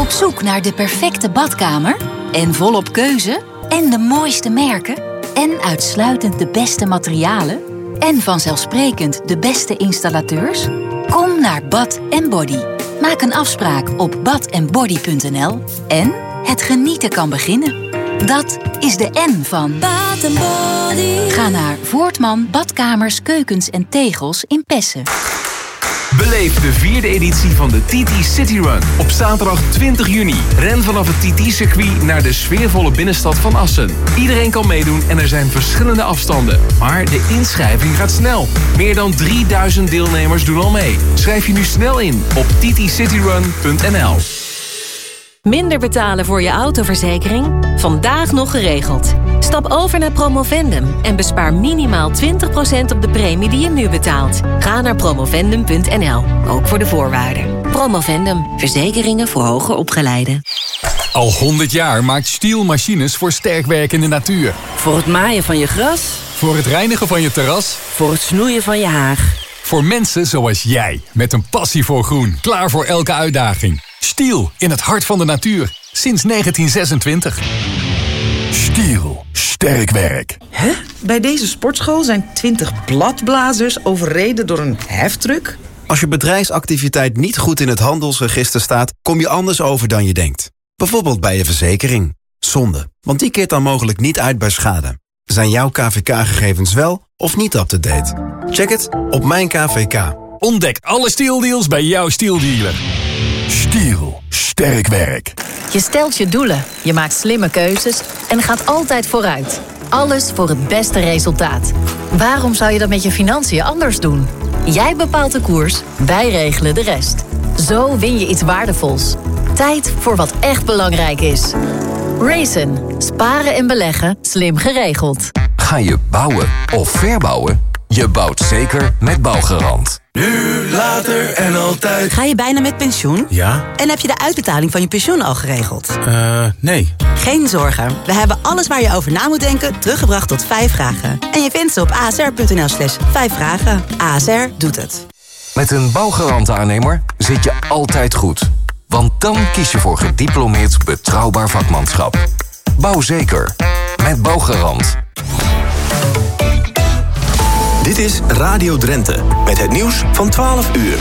Op zoek naar de perfecte badkamer? En volop keuze? En de mooiste merken? En uitsluitend de beste materialen? En vanzelfsprekend de beste installateurs? Kom naar Bath & Body. Maak een afspraak op bathandbody.nl en het genieten kan beginnen. Dat is de N van Bath & Body. Ga naar Voortman Badkamers, Keukens en Tegels in Pessen. Beleef de 4e editie van de TT City Run. Op zaterdag 20 juni. Ren vanaf het TT-circuit naar de sfeervolle binnenstad van Assen. Iedereen kan meedoen en er zijn verschillende afstanden. Maar de inschrijving gaat snel. Meer dan 3000 deelnemers doen al mee. Schrijf je nu snel in op ttcityrun.nl. Minder betalen voor je autoverzekering? Vandaag nog geregeld. Stap over naar Promovendum en bespaar minimaal 20% op de premie die je nu betaalt. Ga naar promovendum.nl, ook voor de voorwaarden. Promovendum, verzekeringen voor hoger opgeleiden. Al 100 jaar maakt Stihl machines voor sterk werkende natuur. Voor het maaien van je gras. Voor het reinigen van je terras. Voor het snoeien van je haag. Voor mensen zoals jij, met een passie voor groen. Klaar voor elke uitdaging. Stihl, in het hart van de natuur. Sinds 1926. Stihl, sterk werk. Hè? Bij deze sportschool zijn 20 bladblazers overreden door een heftruck? Als je bedrijfsactiviteit niet goed in het handelsregister staat, kom je anders over dan je denkt. Bijvoorbeeld bij je verzekering. Zonde, want die keert dan mogelijk niet uit bij schade. Zijn jouw KVK-gegevens wel of niet up-to-date? Check het op Mijn KVK. Ontdek alle Stihl-deals bij jouw Stihl-dealer. Stihl, sterk werk. Je stelt je doelen, je maakt slimme keuzes en gaat altijd vooruit. Alles voor het beste resultaat. Waarom zou je dat met je financiën anders doen? Jij bepaalt de koers, wij regelen de rest. Zo win je iets waardevols. Tijd voor wat echt belangrijk is. Raisin. Sparen en beleggen, slim geregeld. Ga je bouwen of verbouwen? Je bouwt zeker met Bouwgarant. Nu, later en altijd. Ga je bijna met pensioen? Ja. En heb je de uitbetaling van je pensioen al geregeld? Nee. Geen zorgen. We hebben alles waar je over na moet denken teruggebracht tot 5 vragen. En je vindt ze op asr.nl/5 vragen. ASR doet het. Met een Bouwgarant-aannemer zit je altijd goed. Want dan kies je voor gediplomeerd betrouwbaar vakmanschap. Bouw zeker. Met Bouwgarant. Dit is Radio Drenthe, met het nieuws van 12 uur.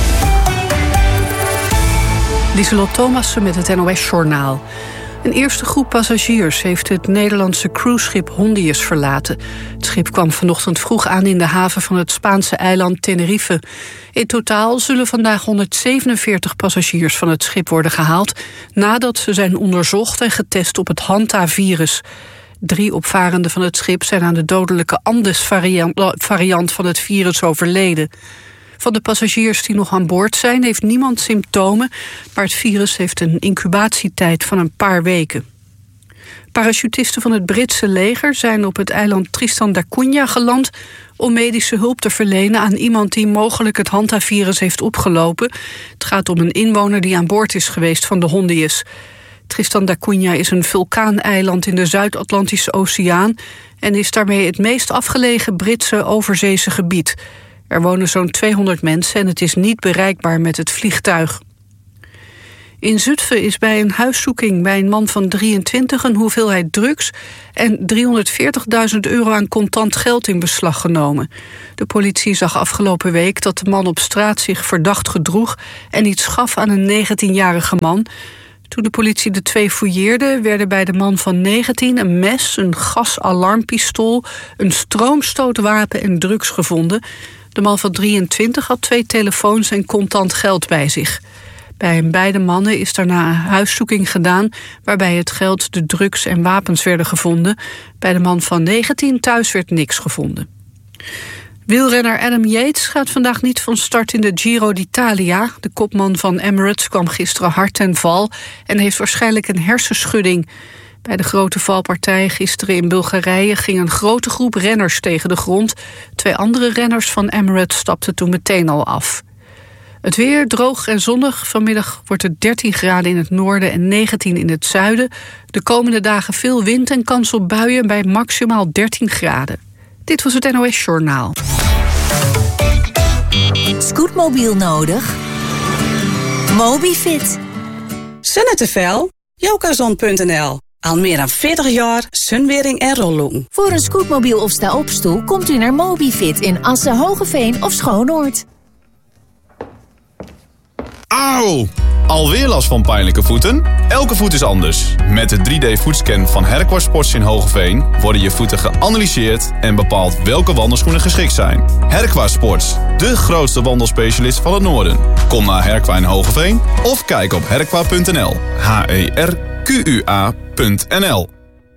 Lieselot Thomassen met het NOS-journaal. Een eerste groep passagiers heeft het Nederlandse cruiseschip Hondius verlaten. Het schip kwam vanochtend vroeg aan in de haven van het Spaanse eiland Tenerife. In totaal zullen vandaag 147 passagiers van het schip worden gehaald, nadat ze zijn onderzocht en getest op het Hanta-virus. 3 opvarenden van het schip zijn aan de dodelijke Andes-variant van het virus overleden. Van de passagiers die nog aan boord zijn, heeft niemand symptomen, maar het virus heeft een incubatietijd van een paar weken. Parachutisten van het Britse leger zijn op het eiland Tristan da Cunha geland om medische hulp te verlenen aan iemand die mogelijk het Hanta-virus heeft opgelopen. Het gaat om een inwoner die aan boord is geweest van de Hondius. Tristan da Cunha is een vulkaaneiland in de Zuid-Atlantische Oceaan en is daarmee het meest afgelegen Britse overzeese gebied. Er wonen zo'n 200 mensen en het is niet bereikbaar met het vliegtuig. In Zutphen is bij een huiszoeking bij een man van 23 een hoeveelheid drugs en €340.000 aan contant geld in beslag genomen. De politie zag afgelopen week dat de man op straat zich verdacht gedroeg en iets gaf aan een 19-jarige man. Toen de politie de 2 fouilleerde, werden bij de man van 19 een mes, een gasalarmpistool, een stroomstootwapen en drugs gevonden. De man van 23 had 2 telefoons en contant geld bij zich. Bij beide mannen is daarna een huiszoeking gedaan, waarbij het geld, de drugs en wapens werden gevonden. Bij de man van 19 thuis werd niks gevonden. Wielrenner Adam Yates gaat vandaag niet van start in de Giro d'Italia. De kopman van Emirates kwam gisteren hard ten val en heeft waarschijnlijk een hersenschudding. Bij de grote valpartij gisteren in Bulgarije ging een grote groep renners tegen de grond. 2 andere renners van Emirates stapten toen meteen al af. Het weer droog en zonnig. Vanmiddag wordt het 13 graden in het noorden en 19 in het zuiden. De komende dagen veel wind en kans op buien bij maximaal 13 graden. Dit was het NOS Journaal. Scootmobiel nodig? Mobifit. Sunnetevel? Jokazon.nl. Al meer dan 40 jaar sunwering en rolloen. Voor een scootmobiel of sta-opstoel komt u naar Mobifit in Assen, Hogeveen of Schoonoord. Auw! Alweer last van pijnlijke voeten? Elke voet is anders. Met de 3D-voetscan van Herkwa Sports in Hogeveen worden je voeten geanalyseerd en bepaald welke wandelschoenen geschikt zijn. Herkwa Sports, de grootste wandelspecialist van het noorden. Kom naar Herkwa in Hogeveen of kijk op herkwa.nl. HERQUA.nl.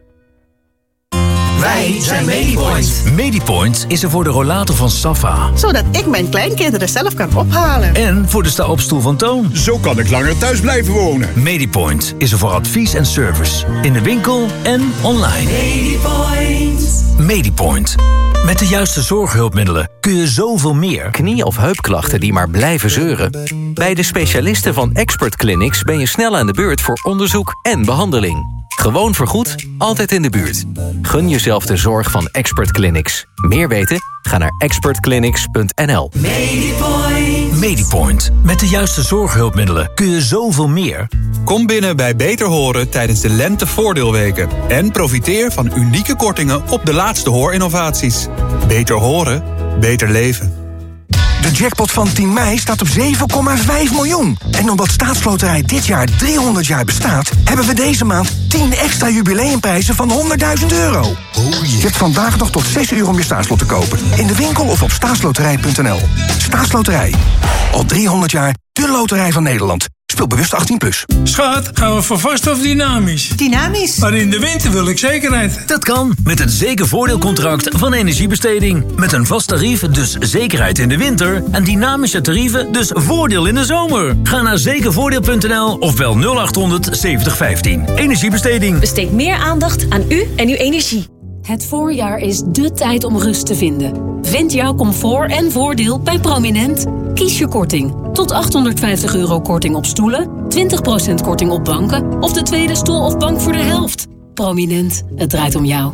Wij zijn Medipoint. Medipoint is er voor de rollator van Safa. Zodat ik mijn kleinkinderen zelf kan ophalen. En voor de sta-opstoel van Toon. Zo kan ik langer thuis blijven wonen. Medipoint is er voor advies en service. In de winkel en online. Medipoint. Medipoint. Met de juiste zorghulpmiddelen kun je zoveel meer. Knie- of heupklachten die maar blijven zeuren? Bij de specialisten van Expert Clinics ben je snel aan de beurt voor onderzoek en behandeling. Gewoon vergoed, altijd in de buurt. Gun jezelf de zorg van Expert Clinics. Meer weten? Ga naar expertclinics.nl. Medipoint. Medipoint. Met de juiste zorghulpmiddelen kun je zoveel meer. Kom binnen bij Beter Horen tijdens de lentevoordeelweken. En profiteer van unieke kortingen op de laatste hoorinnovaties. Beter horen, beter leven. De jackpot van 10 mei staat op 7,5 miljoen. En omdat Staatsloterij dit jaar 300 jaar bestaat, hebben we deze maand 10 extra jubileumprijzen van €100.000. Je hebt vandaag nog tot 6 uur om je staatslot te kopen. In de winkel of op staatsloterij.nl. Staatsloterij. Al 300 jaar de loterij van Nederland. Speel bewust 18+. Schat, gaan we voor vast of dynamisch? Dynamisch. Maar in de winter wil ik zekerheid. Dat kan met het zekervoordeelcontract van Energiebesteding. Met een vast tarief, dus zekerheid in de winter. En dynamische tarieven, dus voordeel in de zomer. Ga naar zekervoordeel.nl of bel 0800 7015. Energiebesteding. Besteed meer aandacht aan u en uw energie. Het voorjaar is dé tijd om rust te vinden. Vind jouw comfort en voordeel bij Prominent. Kies je korting. Tot €850 korting op stoelen, 20% korting op banken of de tweede stoel of bank voor de helft. Prominent, het draait om jou.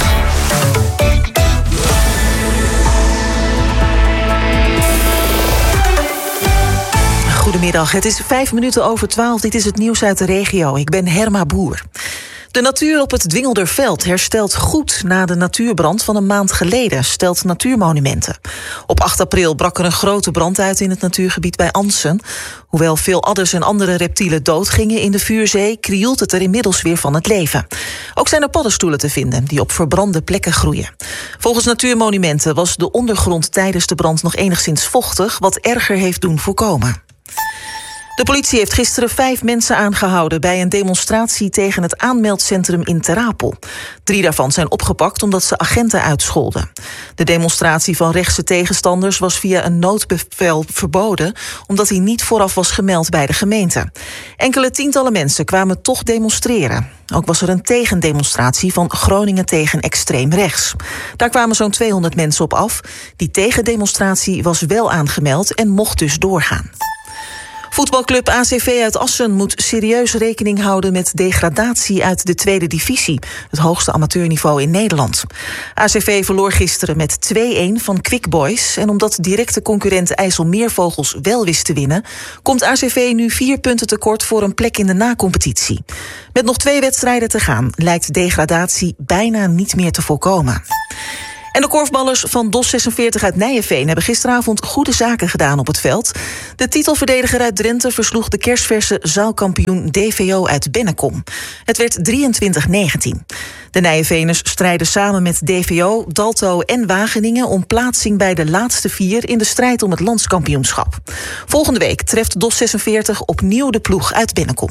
Goedemiddag, het is 12:05. Dit is het nieuws uit de regio. Ik ben Herma Boer. De natuur op het Dwingelderveld herstelt goed na de natuurbrand van een maand geleden, stelt Natuurmonumenten. Op 8 april brak er een grote brand uit in het natuurgebied bij Ansen. Hoewel veel adders en andere reptielen doodgingen in de vuurzee, krioelt het er inmiddels weer van het leven. Ook zijn er paddenstoelen te vinden die op verbrande plekken groeien. Volgens Natuurmonumenten was de ondergrond tijdens de brand nog enigszins vochtig, wat erger heeft doen voorkomen. De politie heeft gisteren 5 mensen aangehouden bij een demonstratie tegen het aanmeldcentrum in Ter Apel. 3 daarvan zijn opgepakt omdat ze agenten uitscholden. De demonstratie van rechtse tegenstanders was via een noodbevel verboden, omdat hij niet vooraf was gemeld bij de gemeente. Enkele tientallen mensen kwamen toch demonstreren. Ook was er een tegendemonstratie van Groningen tegen extreem rechts. Daar kwamen zo'n 200 mensen op af. Die tegendemonstratie was wel aangemeld en mocht dus doorgaan. Voetbalclub ACV uit Assen moet serieus rekening houden met degradatie uit de tweede divisie, het hoogste amateurniveau in Nederland. ACV verloor gisteren met 2-1 van Quick Boys en omdat directe concurrent IJsselmeervogels wel wist te winnen, komt ACV nu 4 punten tekort voor een plek in de na-competitie. Met nog 2 wedstrijden te gaan lijkt degradatie bijna niet meer te voorkomen. En de korfballers van DOS 46 uit Nijenveen hebben gisteravond goede zaken gedaan op het veld. De titelverdediger uit Drenthe versloeg de kersverse zaalkampioen DVO uit Bennekom. Het werd 23-19. De Nijenveners strijden samen met DVO, Dalto en Wageningen om plaatsing bij de laatste 4 in de strijd om het landskampioenschap. Volgende week treft DOS 46 opnieuw de ploeg uit Bennekom.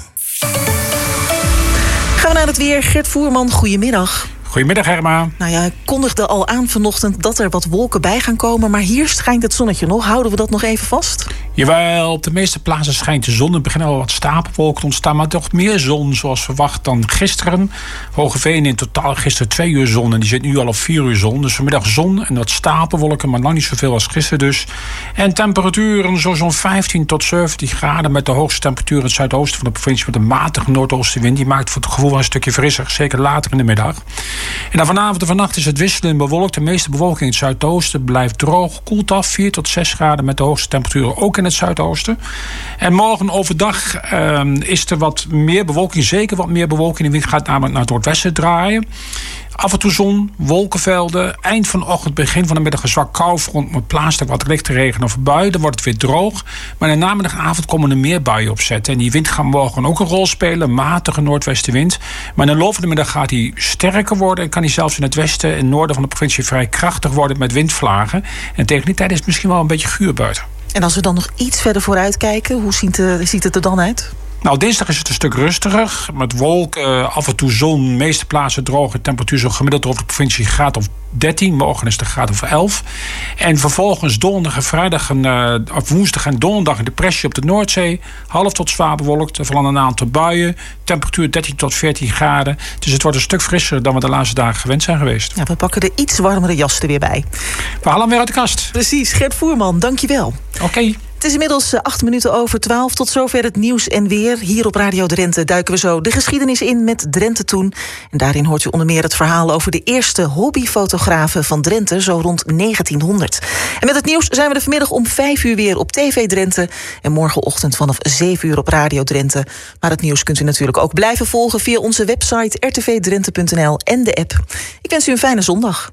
Gaan we naar het weer. Gert Voerman, goedemiddag. Goedemiddag, Herma. Nou ja, ik kondigde al aan vanochtend dat er wat wolken bij gaan komen, maar hier schijnt het zonnetje nog. Houden we dat nog even vast? Jawel, op de meeste plaatsen schijnt de zon. Er beginnen al wat stapelwolken te ontstaan, maar toch meer zon zoals verwacht dan gisteren. Hogeveen in totaal gisteren 2 uur zon en die zit nu al op 4 uur zon. Dus vanmiddag zon en wat stapelwolken, maar lang niet zoveel als gisteren dus. En temperaturen zo'n 15 tot 17 graden met de hoogste temperatuur in het zuidoosten van de provincie met een matige noordoostenwind. Die maakt voor het gevoel wel een stukje frisser, zeker later in de middag. En dan vanavond en vannacht is het wisselend bewolkt. De meeste bewolking in het zuidoosten blijft droog. Koelt af 4 tot 6 graden met de hoogste temperaturen ook in het zuidoosten. En morgen overdag is er wat meer bewolking. Zeker wat meer bewolking. De wind gaat namelijk naar het noordwesten draaien. Af en toe zon, wolkenvelden. Eind van de ochtend, begin van de middag een zwak koufront met plaatselijk wat lichte regen of buien. Dan wordt het weer droog. Maar in de namiddagavond komen er meer buien opzetten. En die wind gaat morgen ook een rol spelen. Matige noordwestenwind. Maar in de loop van de middag gaat hij sterker worden. En kan hij zelfs in het westen en noorden van de provincie vrij krachtig worden met windvlagen. En tegen die tijd is het misschien wel een beetje guur buiten. En als we dan nog iets verder vooruit kijken, hoe ziet het er dan uit? Nou, dinsdag is het een stuk rustiger. Met wolken, af en toe zon, de meeste plaatsen droge temperatuur zo gemiddeld over de provincie graad of 13. Morgen is het een graad of 11. En vervolgens donderdag en vrijdag of woensdag en donderdag een depressie op de Noordzee. Half tot zwaar bewolkt. Er vallen een aantal buien. Temperatuur 13 tot 14 graden. Dus het wordt een stuk frisser dan we de laatste dagen gewend zijn geweest. Ja, we pakken er iets warmere jas er weer bij. We halen hem weer uit de kast. Precies, Gert Voerman, dankjewel. Oké. Het is inmiddels 8:08. Tot zover het nieuws en weer. Hier op Radio Drenthe duiken we zo de geschiedenis in met Drenthe Toen. En daarin hoort u onder meer het verhaal over de eerste hobbyfotografen van Drenthe, zo rond 1900. En met het nieuws zijn we er vanmiddag om 5 uur weer op TV Drenthe. En morgenochtend vanaf 7 uur op Radio Drenthe. Maar het nieuws kunt u natuurlijk ook blijven volgen via onze website rtvdrenthe.nl en de app. Ik wens u een fijne zondag.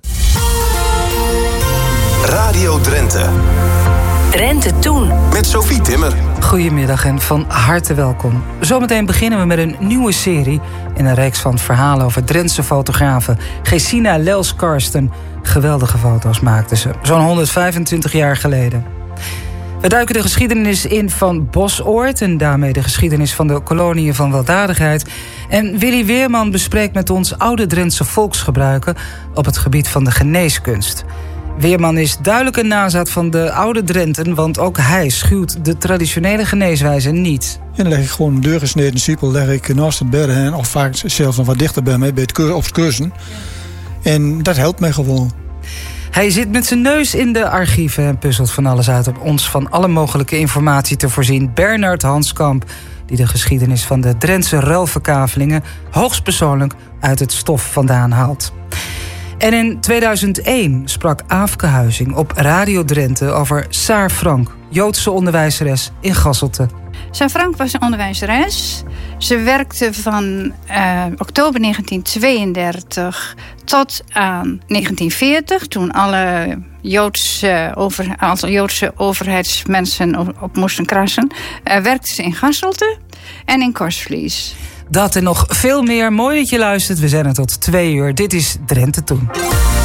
Radio Drenthe. Drenthe Toen. Met Sophie Timmer. Goedemiddag en van harte welkom. Zometeen beginnen we met een nieuwe serie in een reeks van verhalen over Drentse fotografen. Gesina Lels-Karsten. Geweldige foto's maakte ze, zo'n 125 jaar geleden. We duiken de geschiedenis in van Bosoord en daarmee de geschiedenis van de koloniën van weldadigheid. En Willy Weerman bespreekt met ons oude Drentse volksgebruiken op het gebied van de geneeskunst. Weerman is duidelijk een nazaat van de oude Drenten, want ook hij schuwt de traditionele geneeswijze niet. En dan leg ik gewoon een deurgesneden siepel leg ik naast het bed heen, of vaak zelfs nog wat dichter bij mij, bij het kussen. En dat helpt mij gewoon. Hij zit met zijn neus in de archieven en puzzelt van alles uit om ons van alle mogelijke informatie te voorzien. Bernard Hanskamp, die de geschiedenis van de Drentse ruilverkavelingen hoogstpersoonlijk uit het stof vandaan haalt. En in 2001 sprak Aafke Huizing op Radio Drenthe over Saar Frank, Joodse onderwijzeres in Gasselte. Saar Frank was een onderwijzeres. Ze werkte van oktober 1932 tot aan 1940... toen alle Joodse overheidsmensen op moesten krassen. Werkte ze in Gasselte en in Korsvlies. Dat en nog veel meer. Mooi dat je luistert. We zijn er tot 2 uur. Dit is Drenthe Toen.